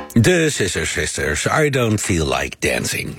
De Sisters, I Don't Feel Like Dancing.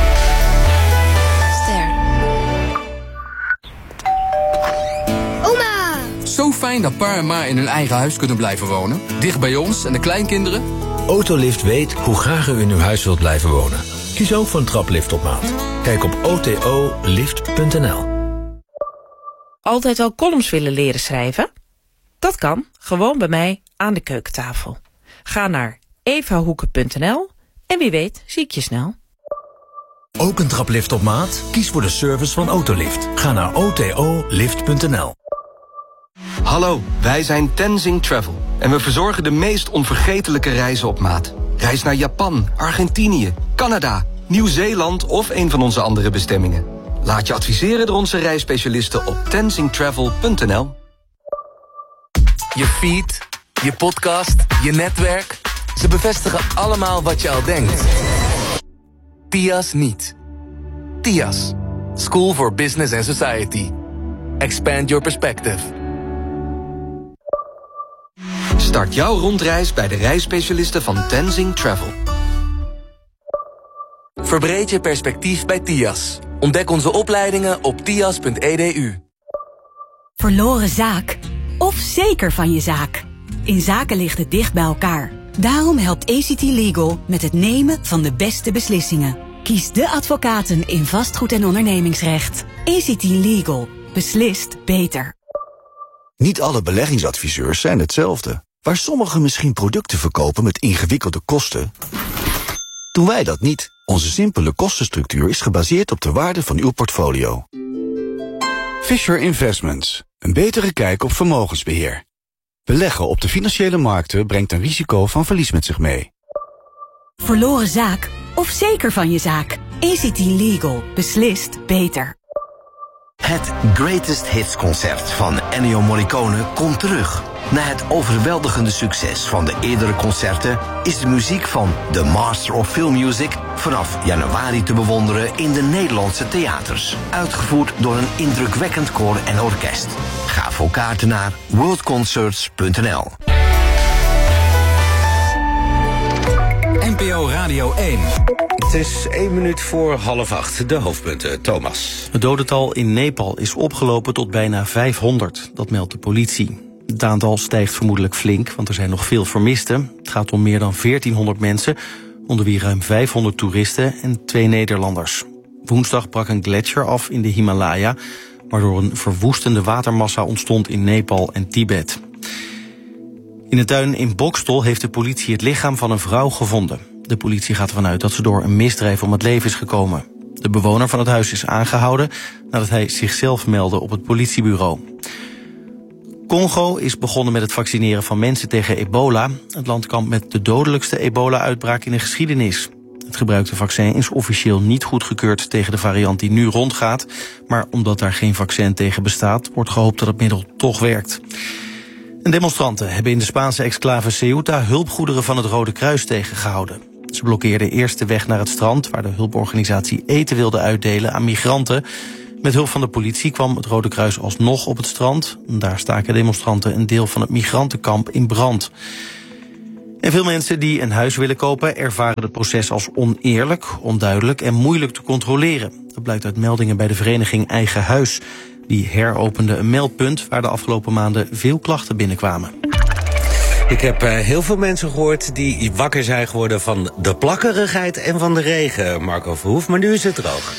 Oma! Zo fijn dat pa en ma in hun eigen huis kunnen blijven wonen. Dicht bij ons en de kleinkinderen. Autolift weet hoe graag u in uw huis wilt blijven wonen. Kies ook voor een traplift op maat. Kijk op otolift.nl. Altijd al columns willen leren schrijven? Dat kan, gewoon bij mij aan de keukentafel. Ga naar evahoeken.nl en wie weet zie ik je snel. Ook een traplift op maat? Kies voor de service van Autolift. Ga naar otolift.nl. Hallo, wij zijn Tenzing Travel. En we verzorgen de meest onvergetelijke reizen op maat. Reis naar Japan, Argentinië, Canada, Nieuw-Zeeland of een van onze andere bestemmingen. Laat je adviseren door onze reisspecialisten op tenzingtravel.nl. Je feed, je podcast, je netwerk. Ze bevestigen allemaal wat je al denkt. TIAS niet. TIAS. School for Business and Society. Expand your perspective. Start jouw rondreis bij de reisspecialisten van Tenzing Travel. Verbreed je perspectief bij TIAS. Ontdek onze opleidingen op tias.edu. Verloren zaak? Of zeker van je zaak? In zaken ligt het dicht bij elkaar. Daarom helpt ACT Legal met het nemen van de beste beslissingen. Kies de advocaten in vastgoed- en ondernemingsrecht. ACT Legal. Beslist beter. Niet alle beleggingsadviseurs zijn hetzelfde. Waar sommigen misschien producten verkopen met ingewikkelde kosten, doen wij dat niet. Onze simpele kostenstructuur is gebaseerd op de waarde van uw portfolio. Fisher Investments. Een betere kijk op vermogensbeheer. Beleggen op de financiële markten brengt een risico van verlies met zich mee. Verloren zaak? Of zeker van je zaak? ACT Legal. Beslist beter. Het Greatest Hits concert van Ennio Morricone komt terug. Na het overweldigende succes van de eerdere concerten is de muziek van The Master of Film Music vanaf januari te bewonderen in de Nederlandse theaters. Uitgevoerd door een indrukwekkend koor en orkest. Ga voor kaarten naar worldconcerts.nl. NPO Radio 1. Het is 1 minuut voor 7:30. De hoofdpunten, Thomas. Het dodental in Nepal is opgelopen tot bijna 500. Dat meldt de politie. Het aantal stijgt vermoedelijk flink, want er zijn nog veel vermisten. Het gaat om meer dan 1400 mensen, onder wie ruim 500 toeristen en 2 Nederlanders. Woensdag brak een gletsjer af in de Himalaya, waardoor een verwoestende watermassa ontstond in Nepal en Tibet. In een tuin in Boxtel heeft de politie het lichaam van een vrouw gevonden. De politie gaat ervan uit dat ze door een misdrijf om het leven is gekomen. De bewoner van het huis is aangehouden nadat hij zichzelf meldde op het politiebureau. Congo is begonnen met het vaccineren van mensen tegen ebola. Het land kampt met de dodelijkste ebola-uitbraak in de geschiedenis. Het gebruikte vaccin is officieel niet goedgekeurd tegen de variant die nu rondgaat. Maar omdat daar geen vaccin tegen bestaat, wordt gehoopt dat het middel toch werkt. En demonstranten hebben in de Spaanse exclave Ceuta hulpgoederen van het Rode Kruis tegengehouden. Ze blokkeerden eerst de weg naar het strand, waar de hulporganisatie eten wilde uitdelen aan migranten. Met hulp van de politie kwam het Rode Kruis alsnog op het strand. Daar staken demonstranten een deel van het migrantenkamp in brand. En veel mensen die een huis willen kopen ervaren het proces als oneerlijk, onduidelijk en moeilijk te controleren. Dat blijkt uit meldingen bij de vereniging Eigen Huis. Die heropende een meldpunt waar de afgelopen maanden veel klachten binnenkwamen. Ik heb heel veel mensen gehoord die wakker zijn geworden van de plakkerigheid en van de regen, Marco Verhoef. Maar nu is het droog.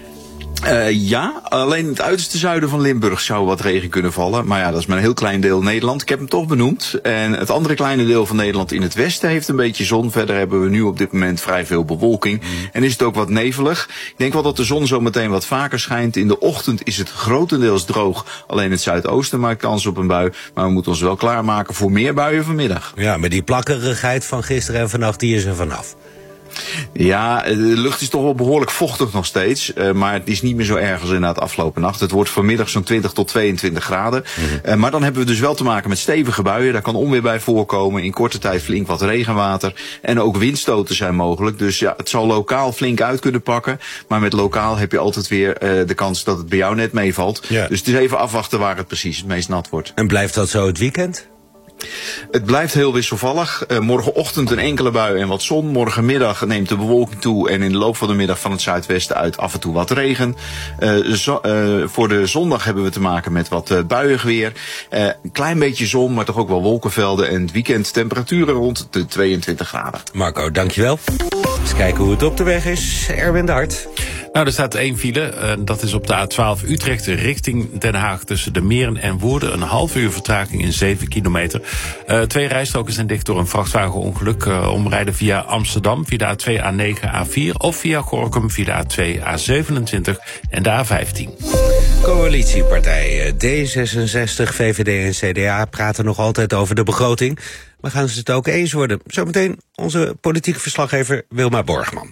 Ja, alleen in het uiterste zuiden van Limburg zou wat regen kunnen vallen. Maar ja, dat is maar een heel klein deel Nederland. Ik heb hem toch benoemd. En het andere kleine deel van Nederland in het westen heeft een beetje zon. Verder hebben we nu op dit moment vrij veel bewolking. En is het ook wat nevelig. Ik denk wel dat de zon zo meteen wat vaker schijnt. In de ochtend is het grotendeels droog. Alleen het zuidoosten maakt kans op een bui. Maar we moeten ons wel klaarmaken voor meer buien vanmiddag. Ja, maar die plakkerigheid van gisteren en vannacht, die is er vanaf. Ja, de lucht is toch wel behoorlijk vochtig nog steeds. Maar het is niet meer zo erg als inderdaad afgelopen nacht. Het wordt vanmiddag zo'n 20 tot 22 graden. Maar dan hebben we dus wel te maken met stevige buien. Daar kan onweer bij voorkomen. In korte tijd flink wat regenwater. En ook windstoten zijn mogelijk. Dus ja, het zal lokaal flink uit kunnen pakken. Maar met lokaal heb je altijd weer de kans dat het bij jou net meevalt. Ja. Dus het is even afwachten waar het precies het meest nat wordt. En blijft dat zo het weekend? Het blijft heel wisselvallig. Morgenochtend een enkele bui en wat zon. Morgenmiddag neemt de bewolking toe en in de loop van de middag van het zuidwesten uit af en toe wat regen. Voor de zondag hebben we te maken met wat buiig weer. Een klein beetje zon, maar toch ook wel wolkenvelden. En het weekend temperaturen rond de 22 graden. Marco, dankjewel. Eens kijken hoe het op de weg is. Erwin de Hart. Nou, er staat 1 file. Dat is op de A12 Utrecht richting Den Haag tussen de Meren en Woerden. Een half uur vertraging in 7 kilometer. 2 rijstroken zijn dicht door een vrachtwagenongeluk. Omrijden via Amsterdam, via de A2, A9, A4... of via Gorinchem via de A2, A27 en de A15. Coalitiepartijen D66, VVD en CDA praten nog altijd over de begroting. Maar gaan ze het ook eens worden? Zometeen onze politieke verslaggever Wilma Borgman.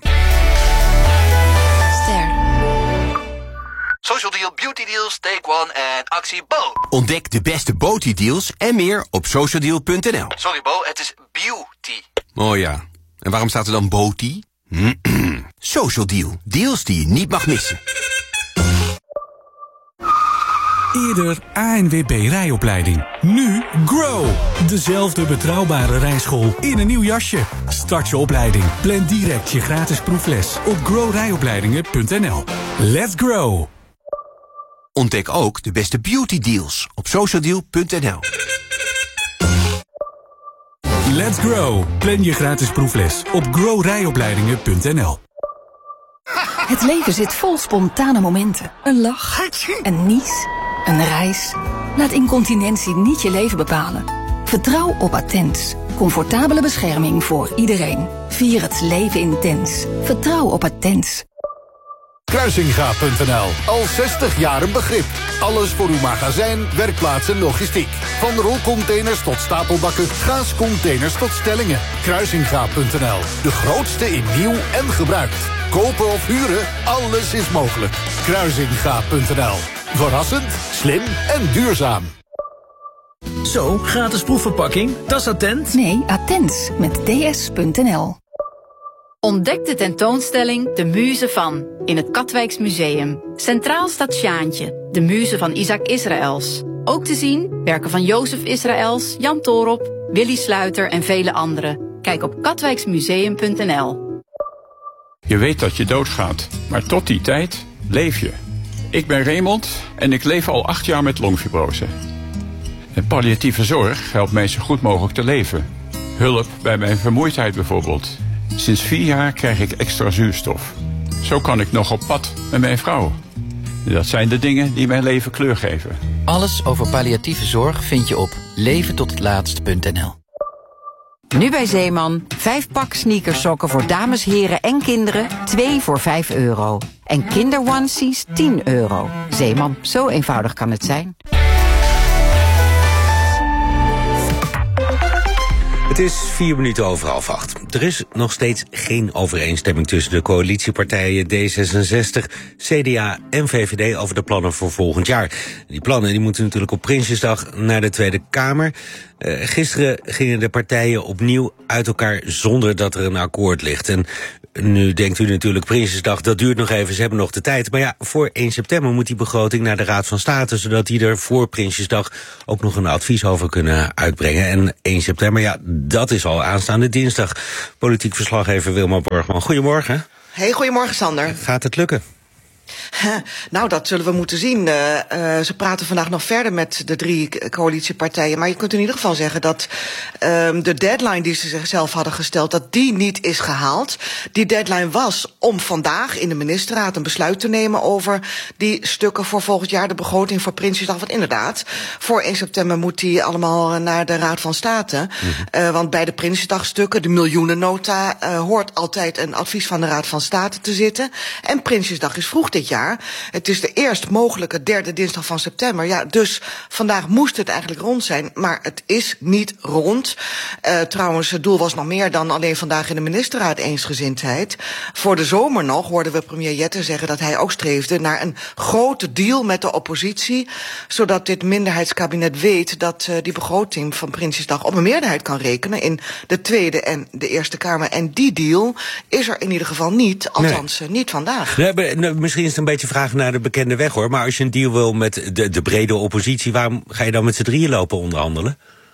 Social Deal, Beauty Deals, Take One en actie Bo. Ontdek de beste Beauty deals en meer op socialdeal.nl. Sorry Bo, het is beauty. Oh ja, en waarom staat er dan Beauty? Social Deal, deals die je niet mag missen. Eerder ANWB rijopleiding. Nu Grow. Dezelfde betrouwbare rijschool in een nieuw jasje. Start je opleiding. Plan direct je gratis proefles op growrijopleidingen.nl. Let's grow. Ontdek ook de beste beauty deals op socialdeal.nl. Let's grow. Plan je gratis proefles op growrijopleidingen.nl. Het leven zit vol spontane momenten. Een lach, een nies, een reis. Laat incontinentie niet je leven bepalen. Vertrouw op Attens. Comfortabele bescherming voor iedereen. Vier het leven intens. Vertrouw op Attens. Kruisinga.nl. Al 60 jaar een begrip. Alles voor uw magazijn, werkplaats en logistiek. Van rolcontainers tot stapelbakken, gaascontainers tot stellingen. Kruisinga.nl. De grootste in nieuw en gebruikt. Kopen of huren, alles is mogelijk. Kruisinga.nl. Verrassend, slim en duurzaam. Zo, gratis proefverpakking, dat is Attent? Nee, Attens met ds.nl. Ontdek de tentoonstelling De Muze van in het Katwijks Museum. Centraal staat Sjaantje, de muze van Isaac Israëls. Ook te zien werken van Jozef Israëls, Jan Toorop, Willy Sluiter en vele anderen. Kijk op katwijksmuseum.nl. Je weet dat je doodgaat, maar tot die tijd leef je. Ik ben Raymond en ik leef al 8 jaar met longfibrose. En palliatieve zorg helpt mij zo goed mogelijk te leven. Hulp bij mijn vermoeidheid bijvoorbeeld. Sinds 4 jaar krijg ik extra zuurstof. Zo kan ik nog op pad met mijn vrouw. Dat zijn de dingen die mijn leven kleur geven. Alles over palliatieve zorg vind je op leventothetlaatst.nl. Nu bij Zeeman, 5 pak sneakersokken voor dames, heren en kinderen, 2 voor €5. En kinderonesies €10. Zeeman, zo eenvoudig kan het zijn. Het is 4 minuten over 7:30. Er is nog steeds geen overeenstemming tussen de coalitiepartijen D66, CDA en VVD over de plannen voor volgend jaar. Die plannen die moeten natuurlijk op Prinsjesdag naar de Tweede Kamer. Gisteren gingen de partijen opnieuw uit elkaar zonder dat er een akkoord ligt. En nu denkt u natuurlijk, Prinsjesdag, dat duurt nog even, ze hebben nog de tijd. Maar ja, voor 1 september moet die begroting naar de Raad van State, zodat die er voor Prinsjesdag ook nog een advies over kunnen uitbrengen. En 1 september, ja, dat is al aanstaande dinsdag. Politiek verslaggever Wilma Borgman, goedemorgen. Hey, goedemorgen Sander. Gaat het lukken? Nou, dat zullen we moeten zien. Ze praten vandaag nog verder met de 3 coalitiepartijen. Maar je kunt in ieder geval zeggen dat de deadline die ze zichzelf hadden gesteld, dat die niet is gehaald. Die deadline was om vandaag in de ministerraad een besluit te nemen over die stukken voor volgend jaar, de begroting voor Prinsjesdag. Want inderdaad, voor 1 september moet die allemaal naar de Raad van State. Want bij de Prinsjesdagstukken, de miljoenennota, hoort altijd een advies van de Raad van State te zitten. En Prinsjesdag is vroeg dit jaar. Het is de eerst mogelijke 3e dinsdag van september. Ja, dus vandaag moest het eigenlijk rond zijn, maar het is niet rond. Trouwens, het doel was nog meer dan alleen vandaag in de ministerraad eensgezindheid. Voor de zomer nog hoorden we premier Jette zeggen dat hij ook streefde naar een grote deal met de oppositie, zodat dit minderheidskabinet weet dat die begroting van Prinsjesdag op een meerderheid kan rekenen in de Tweede en de Eerste Kamer. En die deal is er in ieder geval niet, althans niet vandaag. Misschien is het een beetje vragen naar de bekende weg, hoor. Maar als je een deal wil met de brede oppositie, waarom ga je dan met z'n drieën lopen onderhandelen?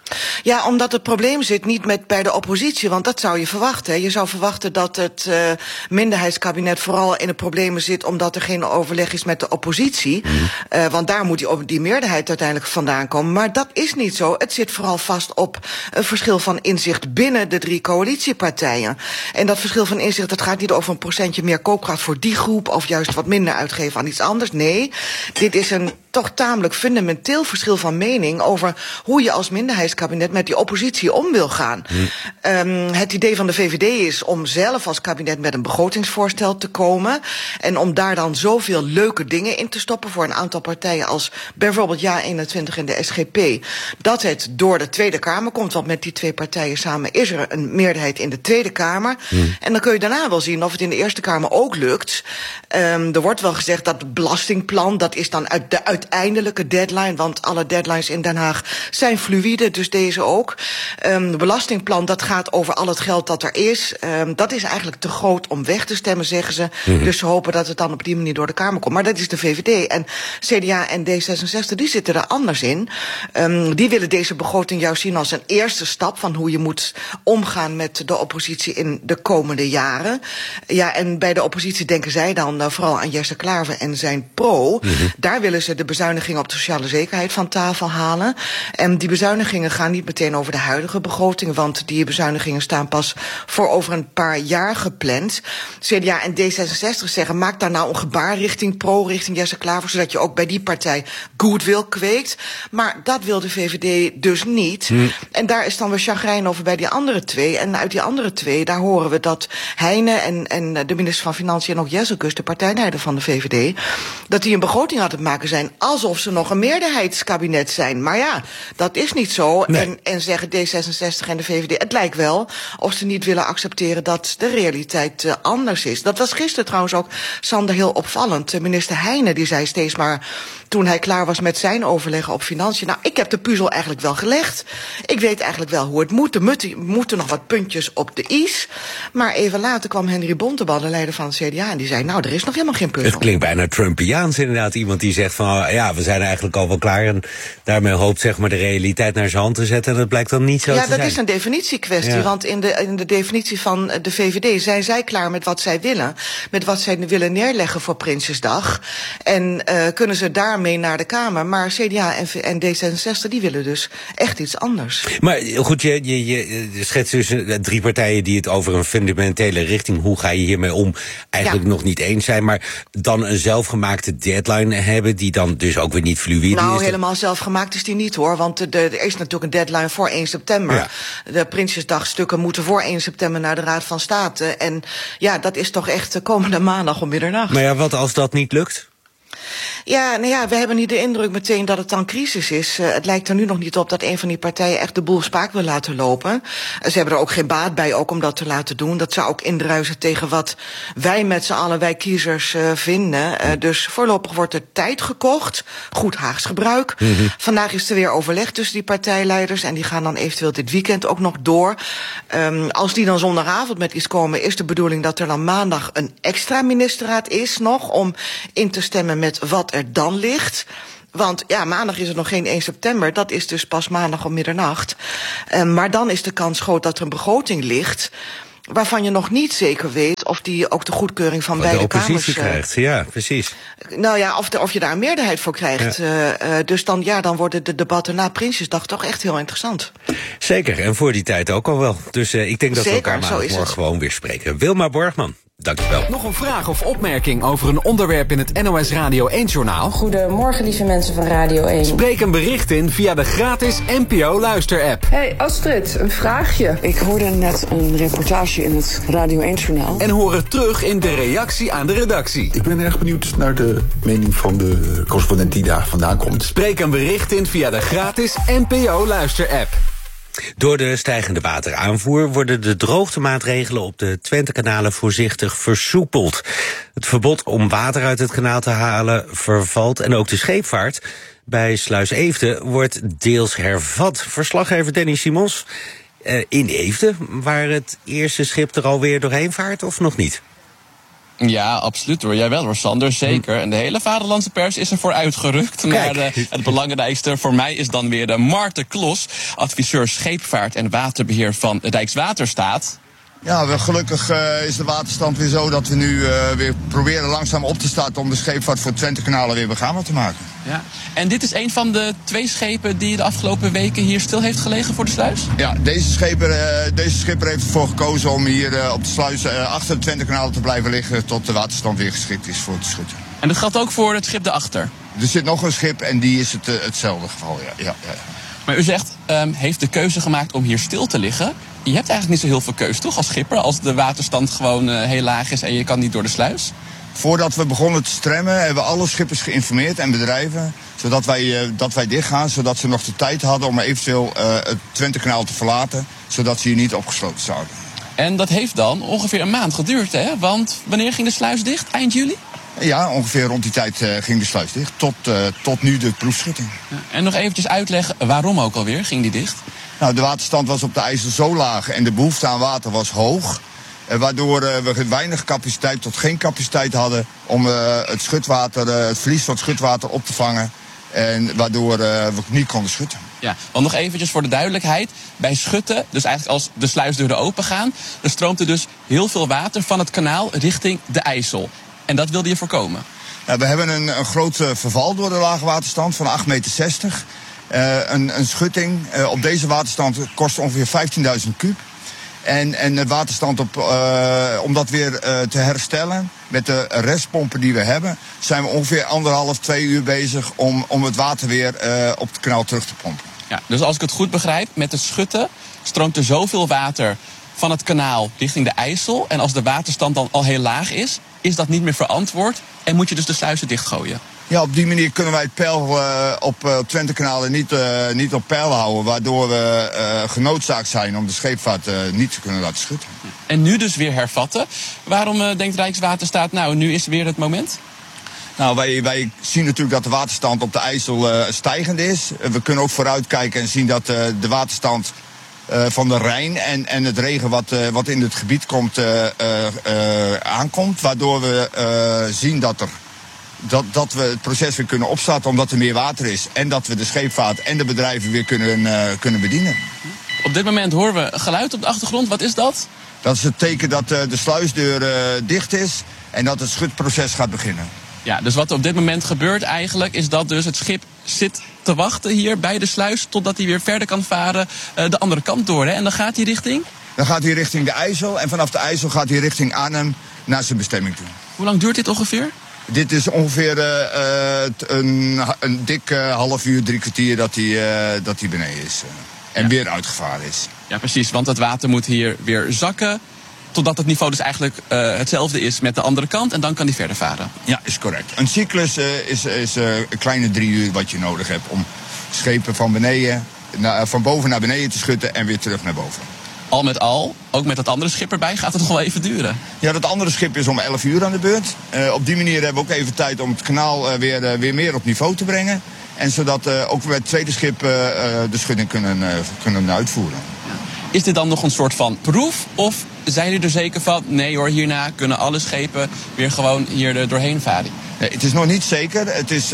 Ja, omdat het probleem zit niet bij de oppositie, want dat zou je verwachten. Hè. Je zou verwachten dat het minderheidskabinet vooral in de problemen zit omdat er geen overleg is met de oppositie. Want daar moet die meerderheid uiteindelijk vandaan komen. Maar dat is niet zo. Het zit vooral vast op een verschil van inzicht binnen de 3 coalitiepartijen. En dat verschil van inzicht, dat gaat niet over een procentje meer koopkracht voor die groep of juist wat minder uitgeven aan iets anders. Nee, dit is een toch tamelijk fundamenteel verschil van mening over hoe je als minderheidskabinet met die oppositie om wil gaan. Het idee van de VVD is om zelf als kabinet met een begrotingsvoorstel te komen en om daar dan zoveel leuke dingen in te stoppen voor een aantal partijen als bijvoorbeeld JA21 en de SGP, dat het door de Tweede Kamer komt, want met die 2 partijen samen is er een meerderheid in de Tweede Kamer. En dan kun je daarna wel zien of het in de Eerste Kamer ook lukt. Er wordt wel gezegd dat het belastingplan, dat is dan de uiteindelijke deadline, want alle deadlines in Den Haag zijn fluïde, dus deze ook. Het belastingplan, dat gaat over al het geld dat er is. Dat is eigenlijk te groot om weg te stemmen, zeggen ze. Dus ze hopen dat het dan op die manier door de Kamer komt. Maar dat is de VVD. En CDA en D66, die zitten er anders in. Die willen deze begroting juist zien als een eerste stap van hoe je moet omgaan met de oppositie in de komende jaren. Ja, en bij de oppositie denken zij dan vooral aan Jesse Klaver en zijn pro. Daar willen ze de bezuinigingen op de sociale zekerheid van tafel halen. En die bezuinigingen gaan niet meteen over de huidige begroting, want die bezuinigingen staan pas voor over een paar jaar gepland. CDA en D66 zeggen, maak daar nou een gebaar richting pro, richting Jesse Klaver, zodat je ook bij die partij goodwill kweekt. Maar dat wil de VVD dus niet. En daar is dan weer chagrijn over bij die andere 2. En uit die andere 2, daar horen we dat Heine en de minister van Financiën en ook Jezelkus, de partijleider van de VVD, dat die een begroting aan het maken zijn alsof ze nog een meerderheidskabinet zijn. Maar ja, dat is niet zo. Nee. En zeggen D66 en de VVD, het lijkt wel of ze niet willen accepteren dat de realiteit anders is. Dat was gisteren trouwens ook, Sander, heel opvallend. Minister Heine, die zei steeds maar, toen hij klaar was met zijn overleggen op financiën, nou, ik heb de puzzel eigenlijk wel gelegd. Ik weet eigenlijk wel hoe het moet. Er moeten nog wat puntjes op de i's. Maar even later kwam Henry Bontebal, de leider van het CDA, en die zei, nou, er is nog helemaal geen puzzel. Het klinkt bijna Trumpiaans inderdaad. Iemand die zegt van, ja, we zijn eigenlijk al wel klaar. En daarmee hoopt, zeg maar, de realiteit naar zijn hand te zetten. En dat blijkt dan niet zo te zijn. Ja, dat is een definitiekwestie. Ja. Want in de definitie van de VVD zijn zij klaar met wat zij willen. Met wat zij willen neerleggen voor Prinsjesdag. En kunnen ze daarmee naar de Kamer. Maar CDA en D66, die willen dus echt iets anders. Maar goed, je schetst dus 3 partijen die het over een fundamentele richting, hoe ga je hiermee om, eigenlijk nog niet eens zijn. Maar dan een zelfgemaakte deadline hebben, die dan dus ook weer niet fluïde is. Nou, helemaal zelfgemaakt is die niet, hoor. Want er is natuurlijk een deadline voor 1 september. Ja. De Prinsjesdagstukken moeten voor 1 september naar de Raad van State. En ja, dat is toch echt komende maandag om middernacht. Maar ja, wat als dat niet lukt? Ja, nou ja, we hebben niet de indruk meteen dat het dan crisis is. Het lijkt er nu nog niet op dat een van die partijen echt de boel spaak wil laten lopen. Ze hebben er ook geen baat bij ook om dat te laten doen. Dat zou ook indruisen tegen wat wij met z'n allen, wij kiezers, vinden. Dus voorlopig wordt er tijd gekocht. Goed Haags gebruik. Vandaag is er weer overleg tussen die partijleiders en die gaan dan eventueel dit weekend ook nog door. Als die dan zondagavond met iets komen, is de bedoeling dat er dan maandag een extra ministerraad is nog om in te stemmen met wat er dan ligt. Want ja, maandag is het nog geen 1 september. Dat is dus pas maandag om middernacht. Maar dan is de kans groot dat er een begroting ligt waarvan je nog niet zeker weet of die ook de goedkeuring van beide kamers de oppositie krijgt, ja, precies. Nou ja, of je daar een meerderheid voor krijgt. Ja. Dus dan worden de debatten na Prinsjesdag toch echt heel interessant. Zeker, en voor die tijd ook al wel. Dus ik denk dat we elkaar maandagmorgen gewoon weer spreken. Wilma Borgman, dankjewel. Nog een vraag of opmerking over een onderwerp in het NOS Radio 1-journaal? Goedemorgen, lieve mensen van Radio 1. Spreek een bericht in via de gratis NPO Luister-app. Hey Astrid, een vraagje. Ik hoorde net een reportage in het Radio 1-journaal. En hoor het terug in de reactie aan de redactie. Ik ben erg benieuwd naar de mening van de correspondent die daar vandaan komt. Spreek een bericht in via de gratis NPO Luister-app. Door de stijgende wateraanvoer worden de droogtemaatregelen op de Twentekanalen voorzichtig versoepeld. Het verbod om water uit het kanaal te halen vervalt en ook de scheepvaart bij Sluis Eefde wordt deels hervat. Verslaggever Danny Simons in Eefde, waar het eerste schip er alweer doorheen vaart of nog niet? Ja, absoluut hoor. Jij wel hoor, Sander, zeker. En de hele vaderlandse pers is ervoor uitgerukt. Maar het belangrijkste voor mij is dan weer de Maarten Klos, adviseur scheepvaart en waterbeheer van Rijkswaterstaat. Ja, gelukkig is de waterstand weer zo dat we nu weer proberen langzaam op te starten om de scheepvaart voor Twentekanalen weer begaanbaar te maken. Ja. En dit is een van de 2 schepen die de afgelopen weken hier stil heeft gelegen voor de sluis? Ja, deze schipper heeft ervoor gekozen om hier op de sluis achter de Twentekanalen te blijven liggen tot de waterstand weer geschikt is voor het schutten. En dat geldt ook voor het schip daarachter? Er zit nog een schip en die is hetzelfde geval, ja. Maar u zegt, heeft de keuze gemaakt om hier stil te liggen. Je hebt eigenlijk niet zo heel veel keus, toch, als schipper? Als de waterstand gewoon heel laag is en je kan niet door de sluis? Voordat we begonnen te stremmen hebben we alle schippers geïnformeerd en bedrijven. Zodat wij dichtgaan, zodat ze nog de tijd hadden om eventueel het Twentekanaal te verlaten. Zodat ze hier niet opgesloten zouden. En dat heeft dan ongeveer een maand geduurd, hè? Want wanneer ging de sluis dicht? Eind juli? Ja, ongeveer rond die tijd ging de sluis dicht. Tot nu de proefschutting. Ja, en nog eventjes uitleggen, waarom ook alweer ging die dicht? Nou, de waterstand was op de IJssel zo laag en de behoefte aan water was hoog. Waardoor we weinig capaciteit tot geen capaciteit hadden om het verlies van het schutwater op te vangen. En waardoor we niet konden schutten. Ja, want nog eventjes voor de duidelijkheid. Bij schutten, dus eigenlijk als de sluisdeuren open gaan, er stroomt er dus heel veel water van het kanaal richting de IJssel. En dat wilde je voorkomen? Ja, we hebben een groot verval door de lage waterstand van 8,60 meter. Een schutting op deze waterstand kost ongeveer 15.000 kuub. En de waterstand om dat weer te herstellen met de restpompen die we hebben, zijn we ongeveer 1,5-2 uur bezig om het water weer op het kanaal terug te pompen. Ja, dus als ik het goed begrijp, met het schutten stroomt er zoveel water van het kanaal richting de IJssel. En als de waterstand dan al heel laag is dat niet meer verantwoord en moet je dus de sluizen dichtgooien. Ja, op die manier kunnen wij het peil op Twentekanalen niet op peil houden, waardoor we genoodzaakt zijn om de scheepvaart niet te kunnen laten schutten. En nu dus weer hervatten. Waarom denkt Rijkswaterstaat, nou, nu is weer het moment? Nou, wij zien natuurlijk dat de waterstand op de IJssel stijgend is. We kunnen ook vooruitkijken en zien dat de waterstand van de Rijn en het regen wat in het gebied komt aankomt. Waardoor we zien dat we het proces weer kunnen opstarten omdat er meer water is. En dat we de scheepvaart en de bedrijven weer kunnen bedienen. Op dit moment horen we geluid op de achtergrond. Wat is dat? Dat is het teken dat de sluisdeur dicht is en dat het schutproces gaat beginnen. Ja, dus wat er op dit moment gebeurt eigenlijk is dat dus het schip zit te wachten hier bij de sluis totdat hij weer verder kan varen de andere kant door. Hè? En dan gaat hij richting? Dan gaat hij richting de IJssel en vanaf de IJssel gaat hij richting Arnhem naar zijn bestemming toe. Hoe lang duurt dit ongeveer? Dit is ongeveer een dik half uur, 3 kwartier dat hij beneden is. En weer uitgevaren is. Ja, precies, want het water moet hier weer zakken. Totdat het niveau dus eigenlijk hetzelfde is met de andere kant. En dan kan hij verder varen. Ja, is correct. Een cyclus is een kleine 3 uur wat je nodig hebt om schepen van boven naar beneden te schutten en weer terug naar boven. Al met al, ook met dat andere schip erbij, gaat het nog wel even duren? Ja, dat andere schip is om 11 uur aan de beurt. Op die manier hebben we ook even tijd om het kanaal weer meer op niveau te brengen. En zodat ook weer het tweede schip de schutting kunnen uitvoeren. Ja. Is dit dan nog een soort van proef? Of zijn jullie er zeker van, nee hoor, hierna kunnen alle schepen weer gewoon hier er doorheen varen? Nee, het is nog niet zeker. Het is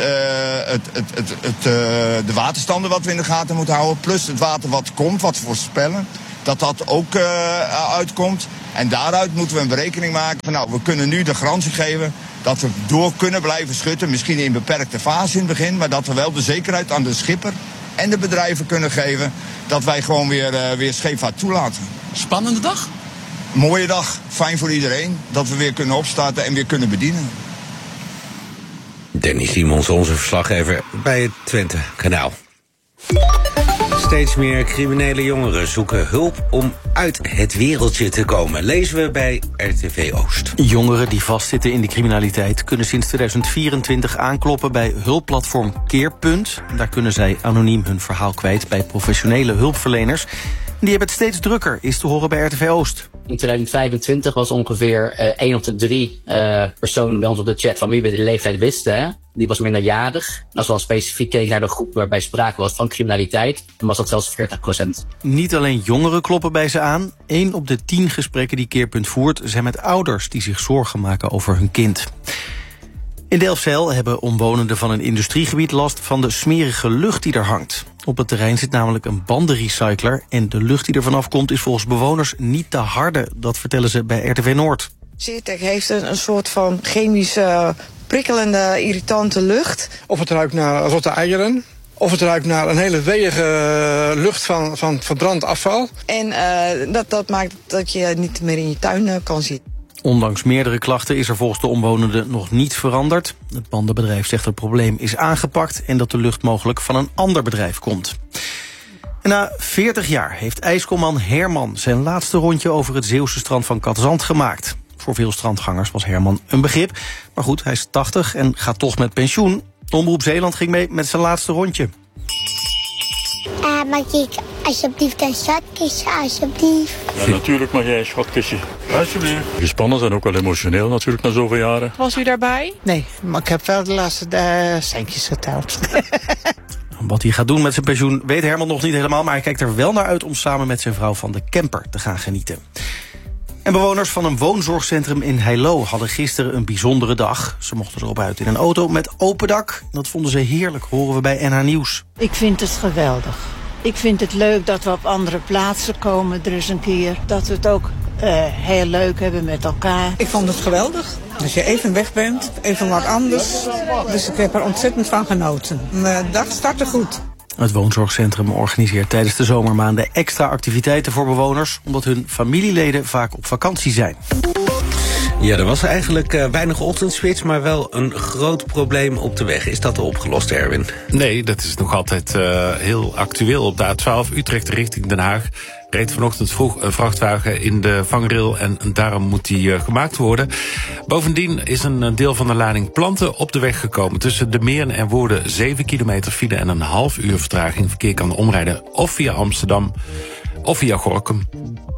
de waterstanden wat we in de gaten moeten houden. Plus het water wat komt, wat we voorspellen. Dat ook uitkomt. En daaruit moeten we een berekening maken van, nou, we kunnen nu de garantie geven dat we door kunnen blijven schutten. Misschien in beperkte fase in het begin, maar dat we wel de zekerheid aan de schipper en de bedrijven kunnen geven dat wij gewoon weer scheepvaart toelaten. Spannende dag? Mooie dag. Fijn voor iedereen dat we weer kunnen opstarten en weer kunnen bedienen. Danny Simons, onze verslaggever bij het Twentekanaal. Steeds meer criminele jongeren zoeken hulp om uit het wereldje te komen. Lezen we bij RTV Oost. Jongeren die vastzitten in de criminaliteit kunnen sinds 2024 aankloppen bij hulpplatform Keerpunt. Daar kunnen zij anoniem hun verhaal kwijt bij professionele hulpverleners. Die hebben het steeds drukker, is te horen bij RTV Oost. In 2025 was ongeveer 1 op de 3 personen bij ons op de chat van wie we de leeftijd wisten. Hè? Die was minderjarig. En als we al specifiek keken naar de groep waarbij sprake was van criminaliteit, dan was dat zelfs 40%. Niet alleen jongeren kloppen bij ze aan. 1 op de 10 gesprekken die Keerpunt voert zijn met ouders die zich zorgen maken over hun kind. In Delfzijl hebben omwonenden van een industriegebied last van de smerige lucht die er hangt. Op het terrein zit namelijk een bandenrecycler en de lucht die er vanaf komt is volgens bewoners niet te harde. Dat vertellen ze bij RTV Noord. Zeertec heeft een soort van chemische, prikkelende, irritante lucht. Of het ruikt naar rotte eieren. Of het ruikt naar een hele weeige lucht van verbrand afval. En dat maakt dat je niet meer in je tuin kan zitten. Ondanks meerdere klachten is er volgens de omwonenden nog niet veranderd. Het bandenbedrijf zegt dat het probleem is aangepakt en dat de lucht mogelijk van een ander bedrijf komt. En na 40 jaar heeft ijskomman Herman zijn laatste rondje over het Zeeuwse strand van Katzand gemaakt. Voor veel strandgangers was Herman een begrip. Maar goed, hij is 80 en gaat toch met pensioen. Omroep Zeeland ging mee met zijn laatste rondje. Mag ik alsjeblieft een schatkistje, alsjeblieft? Ja, natuurlijk mag jij een schatkistje. Alsjeblieft. Gespannen zijn ook wel emotioneel natuurlijk na zoveel jaren. Was u daarbij? Nee, maar ik heb wel de laatste centjes geteld. Wat hij gaat doen met zijn pensioen weet Herman nog niet helemaal, maar hij kijkt er wel naar uit om samen met zijn vrouw van de camper te gaan genieten. En bewoners van een woonzorgcentrum in Heilo hadden gisteren een bijzondere dag. Ze mochten erop uit in een auto met open dak. Dat vonden ze heerlijk, horen we bij NH Nieuws. Ik vind het geweldig. Ik vind het leuk dat we op andere plaatsen komen er eens een keer. Dat we het ook heel leuk hebben met elkaar. Ik vond het geweldig. Als je even weg bent, even wat anders. Dus ik heb er ontzettend van genoten. Mijn dag startte goed. Het woonzorgcentrum organiseert tijdens de zomermaanden extra activiteiten voor bewoners, omdat hun familieleden vaak op vakantie zijn. Ja, er was eigenlijk weinig ochtendspits, maar wel een groot probleem op de weg. Is dat opgelost, Erwin? Nee, dat is nog altijd heel actueel. Op de A12 Utrecht richting Den Haag reed vanochtend vroeg een vrachtwagen in de vangrail en daarom moet die gemaakt worden. Bovendien is een deel van de lading planten op de weg gekomen. Tussen de Meeren en Woerden 7 kilometer file en een half uur vertraging. Verkeer kan omrijden of via Amsterdam of via Gorinchem.